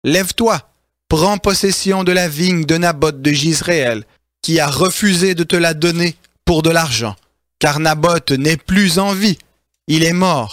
Lève-toi, prends possession de la vigne de Naboth de Jizréel, qui a refusé de te la donner pour de l'argent, car Naboth n'est plus en vie, il est mort. »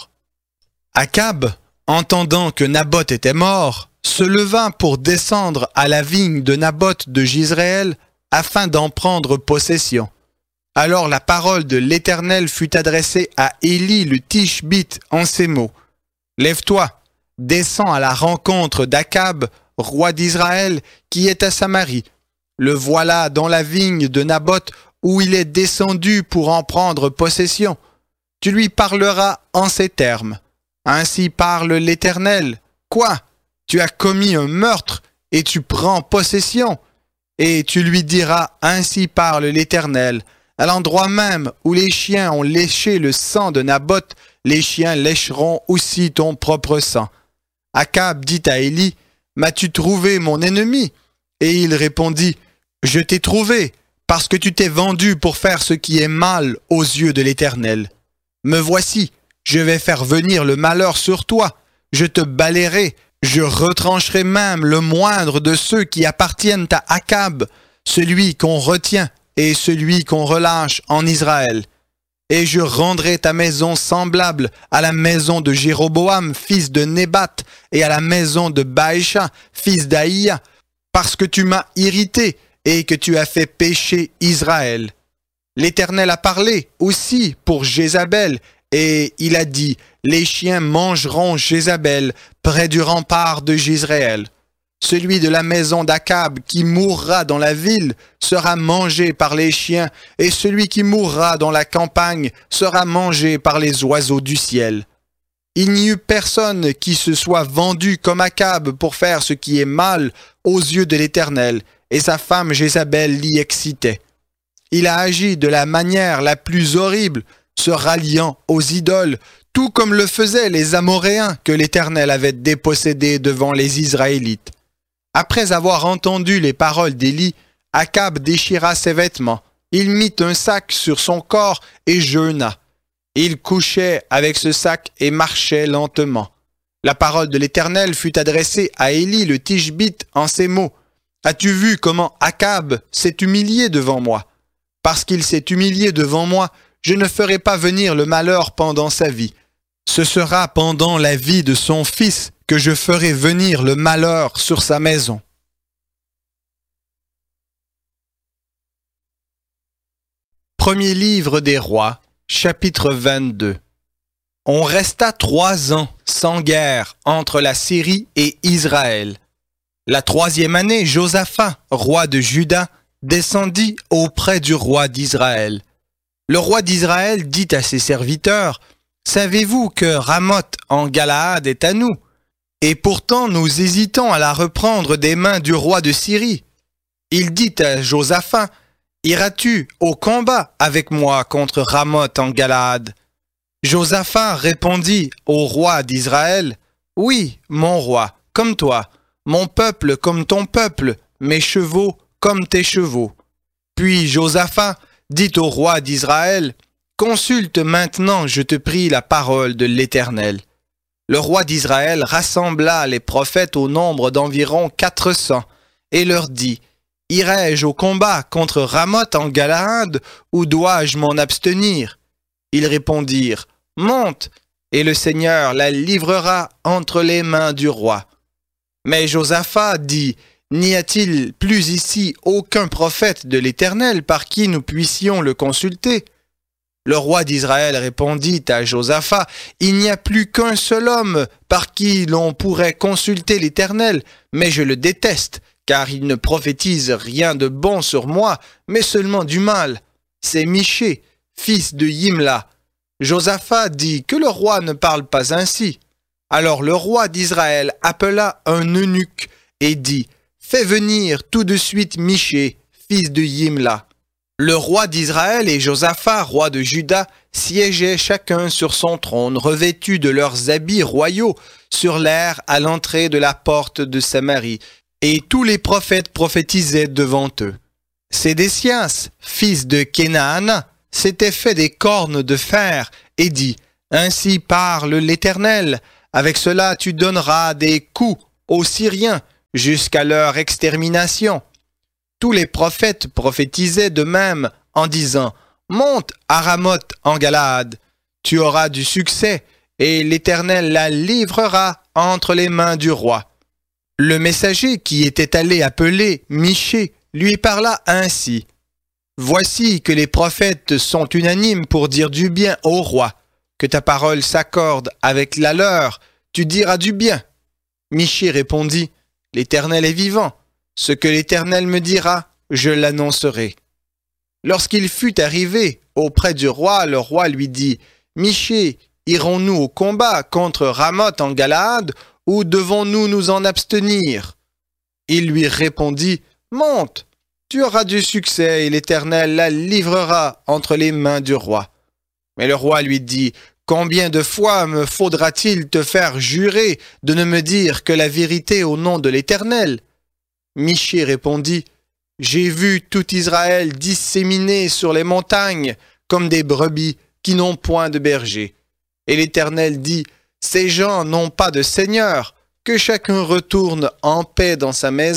Akab, entendant que Naboth était mort, se leva pour descendre à la vigne de Naboth de Jizréel afin d'en prendre possession. Alors la parole de l'Éternel fut adressée à Élie le Tishbite en ces mots. « Lève-toi, descends à la rencontre d'Akab, roi d'Israël, qui est à Samarie. Le voilà dans la vigne de Naboth où il est descendu pour en prendre possession. Tu lui parleras en ces termes. Ainsi parle l'Éternel. Quoi? Tu as commis un meurtre et tu prends possession. Et tu lui diras, ainsi parle l'Éternel. À l'endroit même où les chiens ont léché le sang de Naboth, les chiens lécheront aussi ton propre sang. » Akab dit à Élie, « M'as-tu trouvé mon ennemi ?» Et il répondit, « Je t'ai trouvé, parce que tu t'es vendu pour faire ce qui est mal aux yeux de l'Éternel. Me voici, je vais faire venir le malheur sur toi, je te balayerai, je retrancherai même le moindre de ceux qui appartiennent à Akab, celui qu'on retient et celui qu'on relâche en Israël. Et je rendrai ta maison semblable à la maison de Jéroboam, fils de Nébat, et à la maison de Baïcha, fils d'Aïa, parce que tu m'as irrité et que tu as fait pécher Israël. L'Éternel a parlé aussi pour Jézabel, et il a dit, les chiens mangeront Jézabel près du rempart de Jizréel. Celui de la maison d'Akab qui mourra dans la ville sera mangé par les chiens, et celui qui mourra dans la campagne sera mangé par les oiseaux du ciel. Il n'y eut personne qui se soit vendu comme Akab pour faire ce qui est mal aux yeux de l'Éternel, et sa femme Jézabel l'y excitait. Il a agi de la manière la plus horrible, se ralliant aux idoles, tout comme le faisaient les Amoréens que l'Éternel avait dépossédés devant les Israélites. Après avoir entendu les paroles d'Élie, Akab déchira ses vêtements. Il mit un sac sur son corps et jeûna. Il couchait avec ce sac et marchait lentement. La parole de l'Éternel fut adressée à Élie le Tishbite en ces mots. « As-tu vu comment Akab s'est humilié devant moi? Parce qu'il s'est humilié devant moi, je ne ferai pas venir le malheur pendant sa vie. Ce sera pendant la vie de son fils que je ferai venir le malheur sur sa maison. » Premier livre des rois, chapitre 22. On resta 3 ans sans guerre entre la Syrie et Israël. La 3e année, Josaphat, roi de Juda, descendit auprès du roi d'Israël. Le roi d'Israël dit à ses serviteurs, « Savez-vous que Ramoth en Galaad est à nous? Et pourtant nous hésitons à la reprendre des mains du roi de Syrie. » Il dit à Josaphat, « Iras-tu au combat avec moi contre Ramoth en Galaad? » Josaphat répondit au roi d'Israël, « Oui, mon roi, comme toi, mon peuple comme ton peuple, mes chevaux comme tes chevaux. » Puis Josaphat dit au roi d'Israël, « Consulte maintenant, je te prie, la parole de l'Éternel. » Le roi d'Israël rassembla les prophètes au nombre d'environ 400 et leur dit, « Irai-je au combat contre Ramoth en Galaad ou dois-je m'en abstenir ?» Ils répondirent, « Monte, et le Seigneur la livrera entre les mains du roi. » Mais Josaphat dit, « N'y a-t-il plus ici aucun prophète de l'Éternel par qui nous puissions le consulter ?» Le roi d'Israël répondit à Josaphat, « Il n'y a plus qu'un seul homme par qui l'on pourrait consulter l'Éternel, mais je le déteste, car il ne prophétise rien de bon sur moi, mais seulement du mal. C'est Michée, fils de Yimla. » Josaphat dit, « Que le roi ne parle pas ainsi. » Alors le roi d'Israël appela un eunuque et dit, « Fais venir tout de suite Michée, fils de Yimla. » Le roi d'Israël et Josaphat, roi de Juda, siégeaient chacun sur son trône, revêtus de leurs habits royaux, sur l'aire à l'entrée de la porte de Samarie, et tous les prophètes prophétisaient devant eux. Sédécias, fils de Kenaana, s'était fait des cornes de fer et dit, « Ainsi parle l'Éternel, avec cela tu donneras des coups aux Syriens jusqu'à leur extermination. Tous les prophètes prophétisaient de même en disant « Monte à Ramoth en Galaad, tu auras du succès, et l'Éternel la livrera entre les mains du roi. » Le messager qui était allé appeler Michée lui parla ainsi. « Voici que les prophètes sont unanimes pour dire du bien au roi. Que ta parole s'accorde avec la leur, tu diras du bien. » Michée répondit, « L'Éternel est vivant. Ce que l'Éternel me dira, je l'annoncerai. » Lorsqu'il fut arrivé auprès du roi, le roi lui dit, « Michée, irons-nous au combat contre Ramoth en Galaad, ou devons-nous nous en abstenir ?» Il lui répondit, « Monte, tu auras du succès et l'Éternel la livrera entre les mains du roi. » Mais le roi lui dit, « Combien de fois me faudra-t-il te faire jurer de ne me dire que la vérité au nom de l'Éternel ?» Michée répondit, « J'ai vu tout Israël disséminé sur les montagnes comme des brebis qui n'ont point de berger. » Et l'Éternel dit, « Ces gens n'ont pas de seigneur, que chacun retourne en paix dans sa maison. »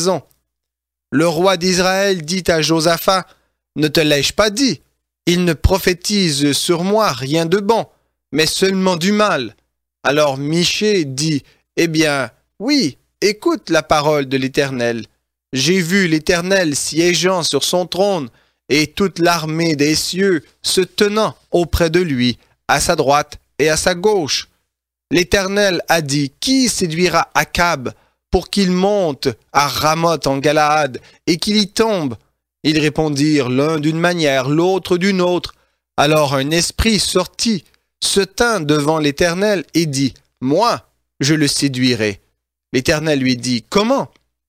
Le roi d'Israël dit à Josaphat, « Ne te l'ai-je pas dit? Il ne prophétise sur moi rien de bon, mais seulement du mal. » Alors Michée dit, « Eh bien, oui, écoute la parole de l'Éternel. J'ai vu l'Éternel siégeant sur son trône, et toute l'armée des cieux se tenant auprès de lui, à sa droite et à sa gauche. L'Éternel a dit, qui séduira Akab pour qu'il monte à Ramoth en Galaad et qu'il y tombe? Ils répondirent l'un d'une manière, l'autre d'une autre. Alors un esprit sortit, se tint devant l'Éternel et dit, moi, je le séduirai. L'Éternel lui dit, comment?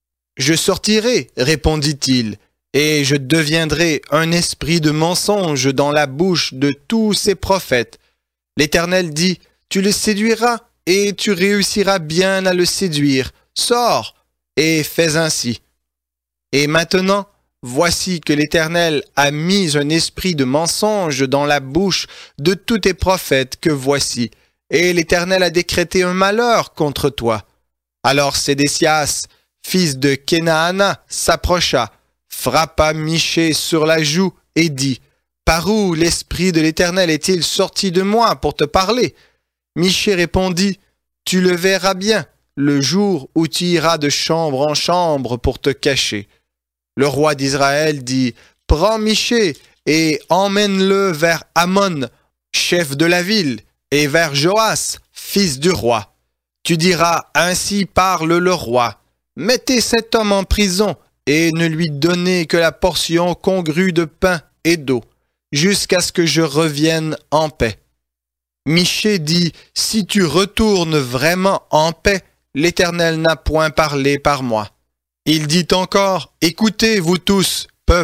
Je sortirai, répondit-il, et je deviendrai un esprit de mensonge dans la bouche de tous ces prophètes. L'Éternel dit, tu le séduiras et tu réussiras bien à le séduire. Sors et fais ainsi. Et maintenant, voici que l'Éternel a mis un esprit de mensonge dans la bouche de tous tes prophètes que voici, et l'Éternel a décrété un malheur contre toi. Alors Sédécias, fils de Kenaana, s'approcha, frappa Michée sur la joue et dit, « Par où l'esprit de l'Éternel est-il sorti de moi pour te parler ?» Michée répondit, « Tu le verras bien, le jour où tu iras de chambre en chambre pour te cacher. » Le roi d'Israël dit, « Prends Michée et emmène-le vers Amon, chef de la ville, et vers Joas, fils du roi. Tu diras, ainsi parle le roi. Mettez cet homme en prison et ne lui donnez que la portion congrue de pain et d'eau, jusqu'à ce que je revienne en paix. » Michée dit, « Si tu retournes vraiment en paix, l'Éternel n'a point parlé par moi. » Il dit encore, « Écoutez, vous tous, peuple. »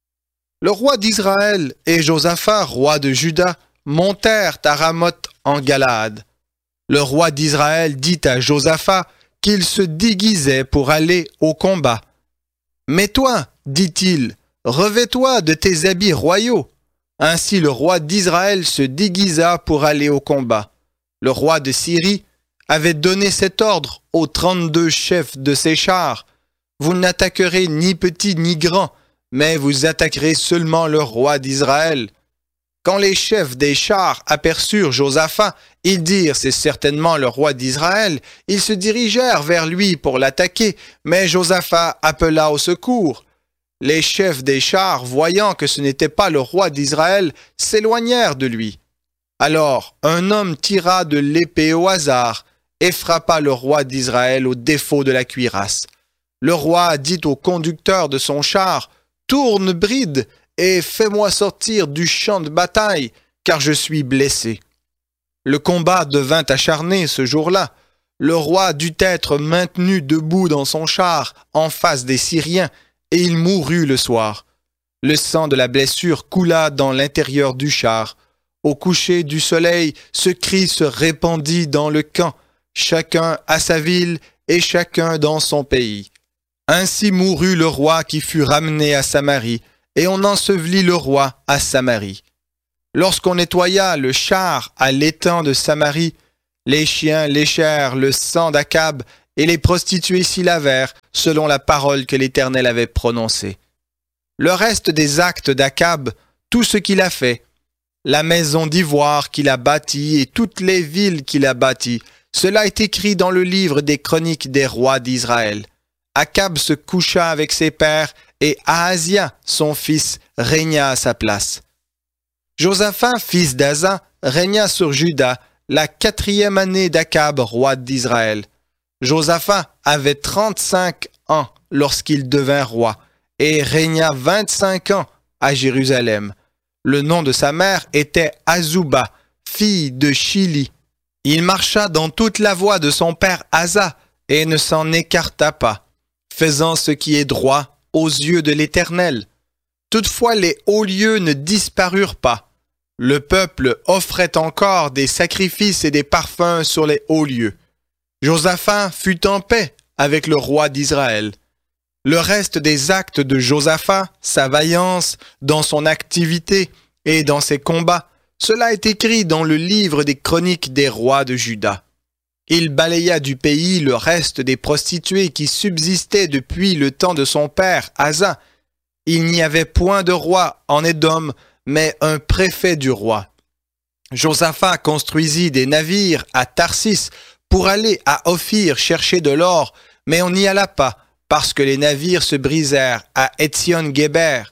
Le roi d'Israël et Josaphat, roi de Juda, montèrent à Ramoth en Galaad. Le roi d'Israël dit à Josaphat qu'il se déguisait pour aller au combat. « Mais toi, dit-il, revêt-toi de tes habits royaux. » Ainsi le roi d'Israël se déguisa pour aller au combat. Le roi de Syrie avait donné cet ordre aux 32 chefs de ses chars. « Vous n'attaquerez ni petit ni grand, mais vous attaquerez seulement le roi d'Israël. » Quand les chefs des chars aperçurent Josaphat, ils dirent « C'est certainement le roi d'Israël ». Ils se dirigèrent vers lui pour l'attaquer, mais Josaphat appela au secours. Les chefs des chars, voyant que ce n'était pas le roi d'Israël, s'éloignèrent de lui. Alors un homme tira de l'épée au hasard et frappa le roi d'Israël au défaut de la cuirasse. Le roi dit au conducteur de son char, « Tourne bride et fais-moi sortir du champ de bataille, car je suis blessé. » Le combat devint acharné ce jour-là. Le roi dut être maintenu debout dans son char en face des Syriens, et il mourut le soir. Le sang de la blessure coula dans l'intérieur du char. Au coucher du soleil, ce cri se répandit dans le camp, chacun à sa ville et chacun dans son pays. Ainsi mourut le roi qui fut ramené à Samarie, et on ensevelit le roi à Samarie. Lorsqu'on nettoya le char à l'étang de Samarie, les chiens léchèrent le sang d'Akab et les prostituées s'y lavèrent, selon la parole que l'Éternel avait prononcée. Le reste des actes d'Akab, tout ce qu'il a fait, la maison d'ivoire qu'il a bâtie et toutes les villes qu'il a bâties, cela est écrit dans le livre des chroniques des rois d'Israël. Akab se coucha avec ses pères et Ahazia, son fils, régna à sa place. Josaphat, fils d'Asa, régna sur Juda la 4e année d'Akab, roi d'Israël. Josaphat avait 35 ans lorsqu'il devint roi et régna 25 ans à Jérusalem. Le nom de sa mère était Azouba, fille de Shili. Il marcha dans toute la voie de son père Asa et ne s'en écarta pas, faisant ce qui est droit aux yeux de l'Éternel. Toutefois, les hauts lieux ne disparurent pas. Le peuple offrait encore des sacrifices et des parfums sur les hauts lieux. Josaphat fut en paix avec le roi d'Israël. Le reste des actes de Josaphat, sa vaillance, dans son activité et dans ses combats, cela est écrit dans le livre des chroniques des rois de Juda. Il balaya du pays le reste des prostituées qui subsistaient depuis le temps de son père, Asa. Il n'y avait point de roi en Édom, mais un préfet du roi. Josaphat construisit des navires à Tarsis pour aller à Ophir chercher de l'or, mais on n'y alla pas, parce que les navires se brisèrent à Étsion-Guéber.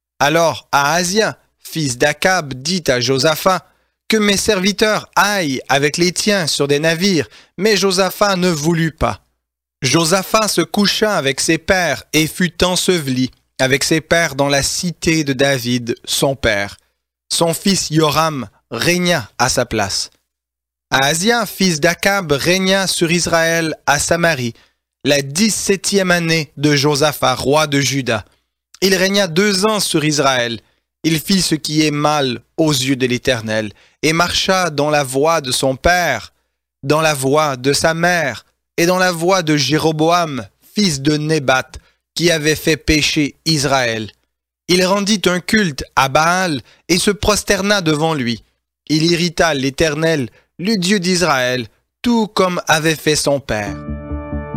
Alors Ahazia, fils d'Akab, dit à Josaphat, « Que mes serviteurs aillent avec les tiens sur des navires. » Mais Josaphat ne voulut pas. Josaphat se coucha avec ses pères et fut enseveli avec ses pères dans la cité de David, son père. Son fils Yoram régna à sa place. Ahazia, fils d'Akab, régna sur Israël à Samarie, la 17e année de Josaphat, roi de Juda. Il régna 2 ans sur Israël. Il fit ce qui est mal aux yeux de l'Éternel, et marcha dans la voie de son père, dans la voie de sa mère, et dans la voie de Jéroboam, fils de Nébat, qui avait fait pécher Israël. Il rendit un culte à Baal et se prosterna devant lui. Il irrita l'Éternel, le Dieu d'Israël, tout comme avait fait son père.